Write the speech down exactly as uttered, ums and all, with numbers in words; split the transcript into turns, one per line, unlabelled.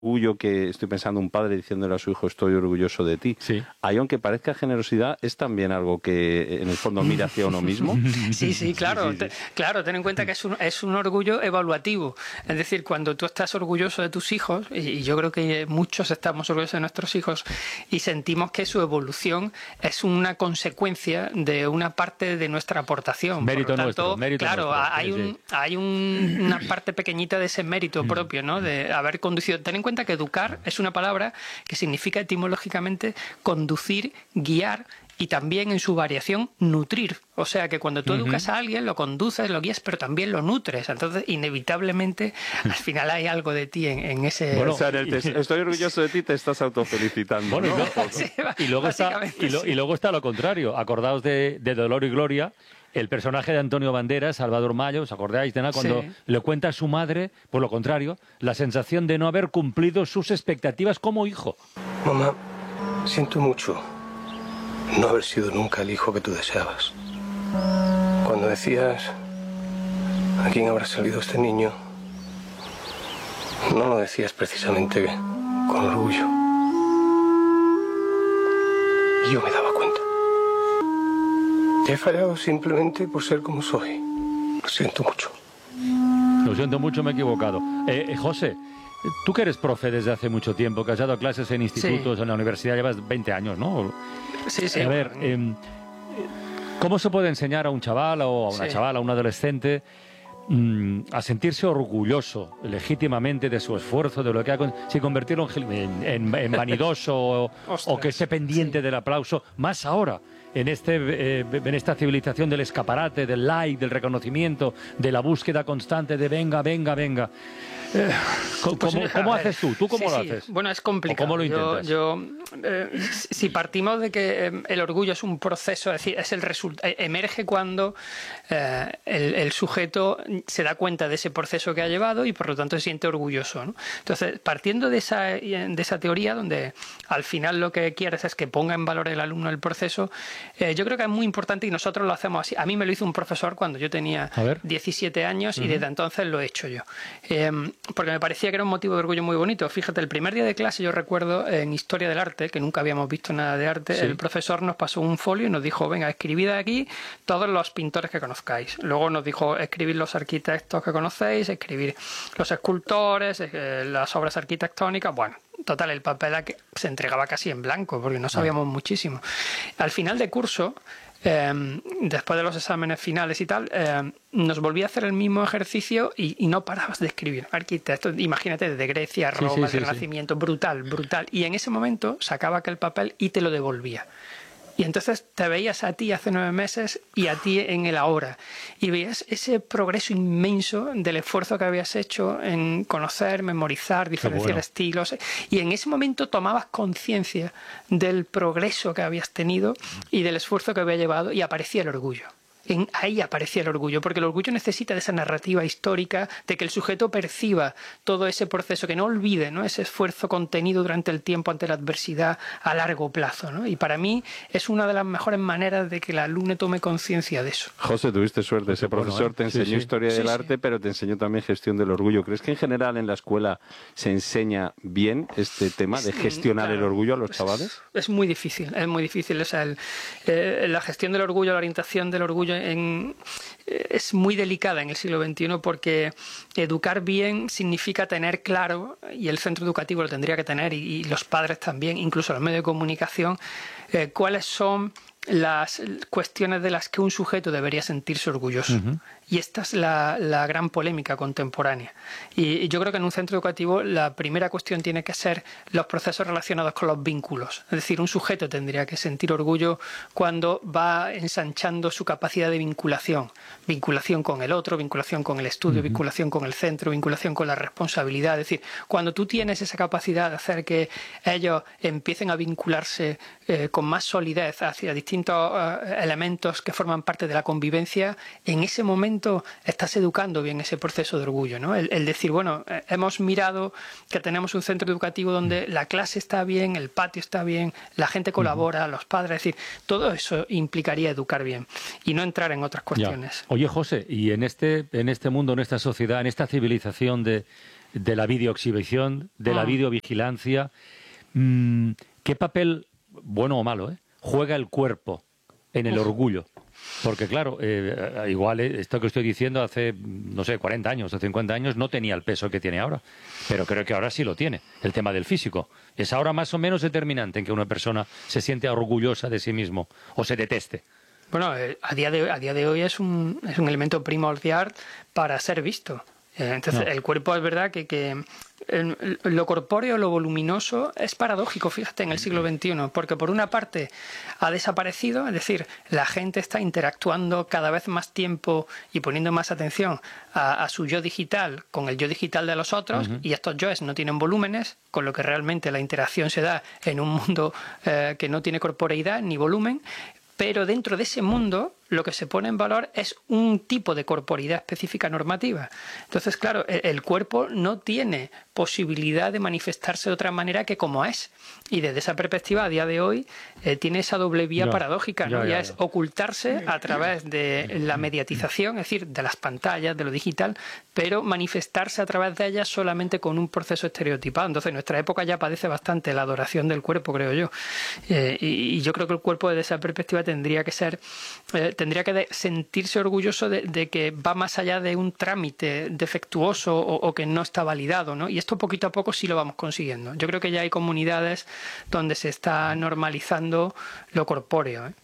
orgullo que estoy pensando un padre diciéndole a su hijo estoy orgulloso de ti.
Sí.
Ahí, aunque parezca generosidad, es también algo que en el fondo mira hacia uno mismo.
Sí, sí, claro.
Sí, sí, sí.
Te, claro, ten en cuenta que es un, es un orgullo evaluativo. Es decir, cuando tú estás orgulloso de tus hijos, y, y yo creo que muchos estamos orgullosos de nuestros hijos, y sentimos que su evolución es una consecuencia de una parte de nuestra aportación.
Mérito
Por lo tanto,
nuestro, mérito
claro,
nuestro.
hay,
Sí,
un,
sí.
hay un, una parte pequeñita de ese mérito propio, ¿no? De haber conducido. Ten en cuenta que educar es una palabra que significa etimológicamente conducir, guiar y también en su variación nutrir. O sea que cuando tú educas a alguien, lo conduces, lo guías, pero también lo nutres. Entonces, inevitablemente, al final hay algo de ti en, en ese...
Bueno, o sea, en el te, estoy orgulloso de ti, te estás autofelicitando.
Bueno,
¿no?
y, lo-
Sí,
y luego está,
básicamente
y, lo-
sí.
y luego está lo contrario. Acordaos de, de Dolor y Gloria, el personaje de Antonio Banderas, Salvador Mayo, ¿os acordáis de nada? Cuando
Sí.
le cuenta a su madre, por lo contrario, la sensación de no haber cumplido sus expectativas como hijo.
Mamá, siento mucho no haber sido nunca el hijo que tú deseabas. Cuando decías a quién habrá salido este niño, no lo decías precisamente con orgullo. Y yo me daba cuenta. Te he fallado simplemente por ser como soy. Lo siento mucho.
Lo siento mucho, me he equivocado. Eh, eh, José, tú que eres profe desde hace mucho tiempo, que has dado clases en institutos,
Sí.
en la universidad, llevas veinte años, ¿no?
Sí, sí.
A ver, eh, ¿cómo se puede enseñar a un chaval o a una
Sí.
chavala, a un adolescente, mm, a sentirse orgulloso legítimamente de su esfuerzo, de lo que ha con- sin convertirlo en, en, en- en vanidoso o,
Ostras,
o que esté pendiente
sí.
del aplauso, más ahora? En, este, eh, en esta civilización del escaparate, del like, del reconocimiento, de la búsqueda constante de venga, venga, venga. Eh, ¿Cómo,
Pues,
cómo-
a
cómo
ver,
haces tú? ¿Tú cómo
sí,
lo
sí.
haces?
Bueno, es complicado.
¿O cómo lo
Yo-
intentas?
Yo, eh, si partimos de que eh, el orgullo es un proceso, es decir, es el resultado, emerge cuando eh, el, el sujeto se da cuenta de ese proceso que ha llevado y por lo tanto se siente orgulloso, ¿no? Entonces, partiendo de esa, de esa teoría, donde al final lo que quieres es que ponga en valor el alumno el proceso, eh, yo creo que es muy importante y nosotros lo hacemos así. A mí me lo hizo un profesor cuando yo tenía
A ver.
diecisiete años y desde entonces lo he hecho yo. Eh, porque me parecía que era un motivo de orgullo muy bonito. Fíjate, el primer día de clase yo recuerdo en Historia del Arte, que nunca habíamos visto nada de arte,
Sí.
el profesor nos pasó un folio y nos dijo, venga, escribid aquí todos los pintores que conozcáis. Luego nos dijo, escribid los arquitectos que conocéis, escribir los escultores, eh, las obras arquitectónicas, bueno. Total, el papel a que se entregaba casi en blanco, porque no sabíamos muchísimo. Al final de curso, eh, después de los exámenes finales y tal, eh, nos volví a hacer el mismo ejercicio y, y no parabas de escribir. Arquitectos, imagínate, desde Grecia,
Sí,
Roma,
sí,
el
sí, sí.
Renacimiento, brutal, brutal. Y en ese momento sacaba aquel papel y te lo devolvía. Y entonces te veías a ti hace nueve meses y a ti en el ahora. Y veías ese progreso inmenso del esfuerzo que habías hecho en conocer, memorizar, diferenciar
bueno.
estilos. Y en ese momento tomabas conciencia del progreso que habías tenido y del esfuerzo que había llevado y aparecía el orgullo. En, ahí aparecía el orgullo, porque el orgullo necesita de esa narrativa histórica, de que el sujeto perciba todo ese proceso, que no olvide, ¿no?, ese esfuerzo contenido durante el tiempo ante la adversidad a largo plazo, ¿no? Y para mí es una de las mejores maneras de que el alumno tome conciencia de eso.
José, tuviste suerte. Ese
Bueno,
profesor
¿eh?
te
Sí,
enseñó
sí.
historia
Sí,
del
sí.
arte, pero te enseñó también gestión del orgullo. ¿Crees que en general en la escuela se enseña bien este tema de gestionar
Claro,
el orgullo a los
pues
chavales?
Es muy difícil, es muy difícil. O sea, el, eh, la gestión del orgullo, la orientación del orgullo en, eh, es muy delicada en el siglo veintiuno porque educar bien significa tener claro, y el centro educativo lo tendría que tener, y, y los padres también, incluso los medios de comunicación, eh, cuáles son las cuestiones de las que un sujeto debería sentirse orgulloso. Uh-huh. Y esta es la, la gran polémica contemporánea. Y, y yo creo que en un centro educativo la primera cuestión tiene que ser los procesos relacionados con los vínculos. Es decir, un sujeto tendría que sentir orgullo cuando va ensanchando su capacidad de vinculación. Vinculación con el otro, vinculación con el estudio, uh-huh. vinculación con el centro, vinculación con la responsabilidad. Es decir, cuando tú tienes esa capacidad de hacer que ellos empiecen a vincularse eh, con más solidez hacia distintos uh, elementos que forman parte de la convivencia, en ese momento estás educando bien ese proceso de orgullo, ¿no? El, el decir, bueno, eh, hemos mirado que tenemos un centro educativo donde la clase está bien, el patio está bien, la gente colabora, los padres, es decir, todo eso implicaría educar bien y no entrar en otras cuestiones.
Ya. Oye, José, y en este, en este mundo, en esta sociedad, en esta civilización de de la videoexhibición, de la
Ah.
videovigilancia. Mm, ¿Qué papel, bueno o malo, eh, juega el cuerpo en el
Uf.
orgullo? Porque claro, eh, igual esto que estoy diciendo hace, no sé, cuarenta años o cincuenta años no tenía el peso que tiene ahora, pero creo que ahora sí lo tiene, el tema del físico. Es ahora más o menos determinante en que una persona se siente orgullosa de sí mismo o se deteste.
Bueno, eh, a día de, a día de hoy es un, es un elemento primordial para ser visto. Eh, Entonces,
No.
el cuerpo es verdad que, que eh, lo corpóreo, lo voluminoso, es paradójico, fíjate, en el siglo veintiuno, porque por una parte ha desaparecido, es decir, la gente está interactuando cada vez más tiempo y poniendo más atención a, a su yo digital con el yo digital de los otros, uh-huh. y estos yoes no tienen volúmenes, con lo que realmente la interacción se da en un mundo eh, que no tiene corporeidad ni volumen. Pero dentro de ese mundo lo que se pone en valor es un tipo de corporeidad específica normativa. Entonces, claro, el cuerpo no tiene posibilidad de manifestarse de otra manera que como es. Y desde esa perspectiva, a día de hoy, eh, tiene esa doble vía
ya,
paradójica, ¿no?
Ya, ya,
ya
ya.
es ocultarse a través de la mediatización, es decir, de las pantallas, de lo digital, pero manifestarse a través de ellas solamente con un proceso estereotipado. Entonces, nuestra época ya padece bastante la adoración del cuerpo, creo yo. Eh, y, y yo creo que el cuerpo, desde esa perspectiva, tendría que ser... Eh, tendría que de sentirse orgulloso de, de que va más allá de un trámite defectuoso o, o que no está validado, ¿no? Y esto poquito a poco sí lo vamos consiguiendo. Yo creo que ya hay comunidades donde se está normalizando lo corpóreo, ¿eh?